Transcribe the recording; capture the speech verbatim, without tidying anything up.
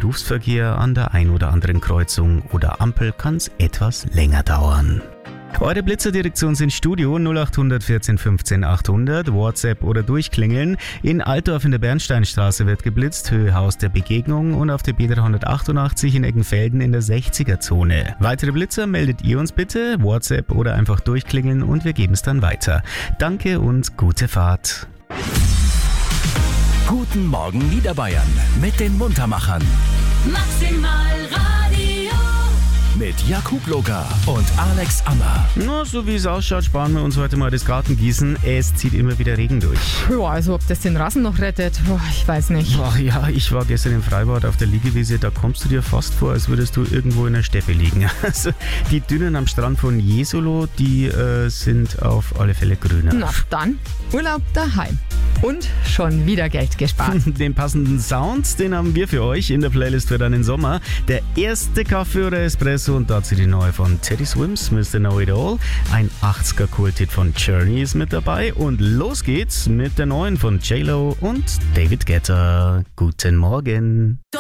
Berufsverkehr an der ein oder anderen Kreuzung oder Ampel kann es etwas länger dauern. Eure Blitzerdirektion sind Studio null acht vierzehn fünfzehn achthundert, WhatsApp oder durchklingeln. In Altdorf in der Bernsteinstraße wird geblitzt, Höhe Haus der Begegnung, und auf der B dreihundertachtundachtzig in Eggenfelden in der sechziger-Zone. Weitere Blitzer meldet ihr uns bitte, WhatsApp oder einfach durchklingeln und wir geben es dann weiter. Danke und gute Fahrt. Guten Morgen Niederbayern mit den Muntermachern. Maximal Radio. Mit Jakub Loga und Alex Ammer. Na, so wie es ausschaut, sparen wir uns heute mal das Gartengießen. Es zieht immer wieder Regen durch. Ja, also ob das den Rasen noch rettet, oh, ich weiß nicht. Ach ja, ich war gestern im Freibad auf der Liegewiese, da kommst du dir fast vor, als würdest du irgendwo in der Steppe liegen. Also die Dünen am Strand von Jesolo, die äh, sind auf alle Fälle grüner. Na dann, Urlaub daheim. Und schon wieder Geld gespart. Den passenden Sound, den haben wir für euch in der Playlist für deinen Sommer. Der erste Kaffee oder Espresso und dazu die neue von Teddy Swims, Mister Know It All. Ein achtziger-Kulthit von Journey ist mit dabei und los geht's mit der neuen von J Lo und David Guetta. Guten Morgen.